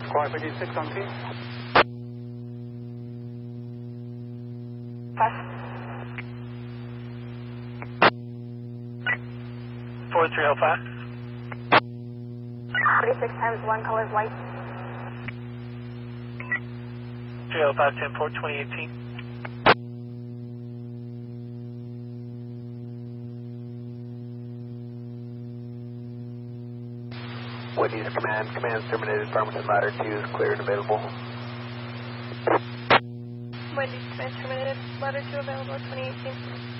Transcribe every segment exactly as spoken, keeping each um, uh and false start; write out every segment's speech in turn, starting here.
Quiet P D six on T. Five. four three oh five. forty-six times one, colors white. three oh five, ten four, twenty eighteen. Wendy's command, command's terminated, Farmington ladder two is cleared and available. Wendy's command terminated, ladder two available, twenty eighteen.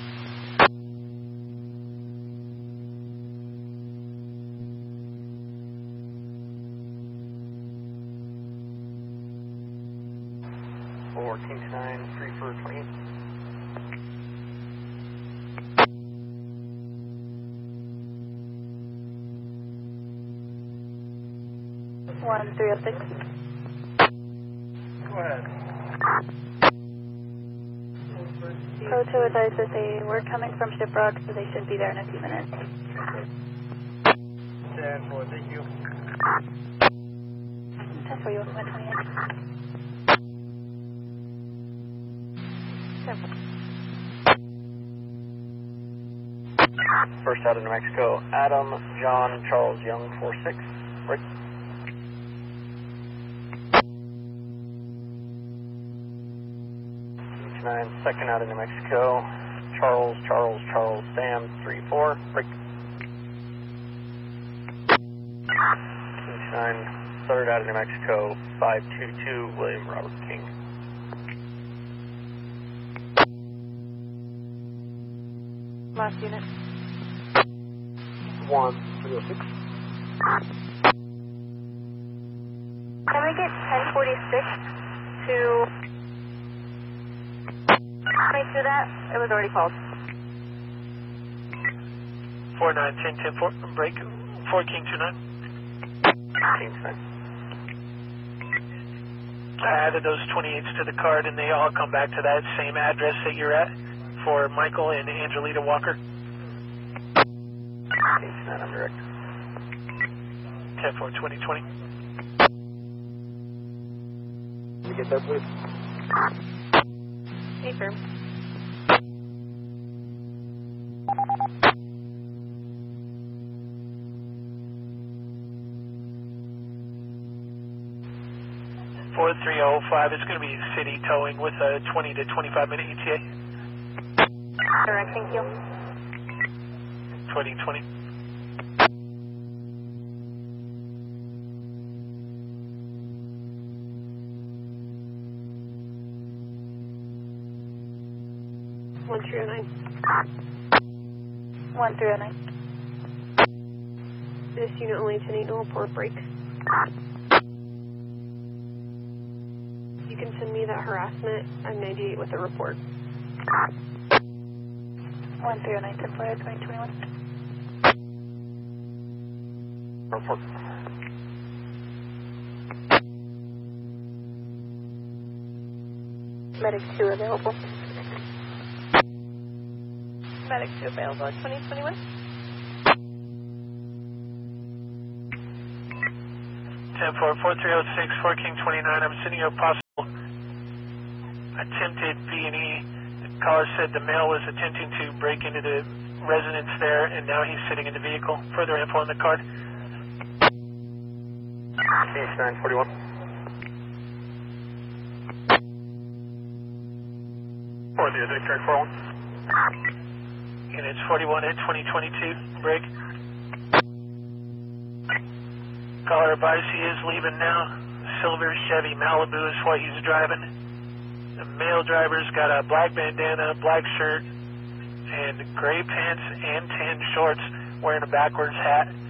four King nine, three for twenty-eight. one three oh six. Go ahead. Pro two advised that they were coming from Shiprock, so they should be there in a few minutes. ten four, thank you. ten four, you want command twenty-eight. ten four. First out of New Mexico, Adam, John, Charles, Young, four six. Right. nine, second out of New Mexico, Charles, Charles, Charles, Sam, three four. Break. nine, third out of New Mexico, five two two, William Robert King. Last unit. one three oh six. Can we get ten forty-six to make sure that it was already called? four nine, ten ten four, break. four King two nine. King nine. I added those twenty-eights to the card, and they all come back to that same address that you're at for Michael and Angelita Walker. King nine, I'm direct. ten four, twenty twenty. Can you get that, please? Affirm. four three oh five, it's going to be city towing with a twenty to twenty-five minute E T A. Direct, thank you. twenty twenty. one three oh nine. one three oh nine. This unit only ten eight, no report break. You can send me that harassment. I'm ninety-eight with a report. one three oh nine, ten four, twenty twenty-one. Report. Medic two available. Medic two available at twenty twenty-one. ten four, four three oh six, four King twenty-nine, I'm sending you a possible attempted B and E. The caller said the male was attempting to break into the residence there, and now he's sitting in the vehicle. Further info on the card. King nine forty-one. four zero six, track four one. Units forty-one at twenty twenty-two, break. Caller advised he is leaving now. Silver Chevy Malibu is what he's driving. The male driver's got a black bandana, black shirt, and gray pants and tan shorts, wearing a backwards hat.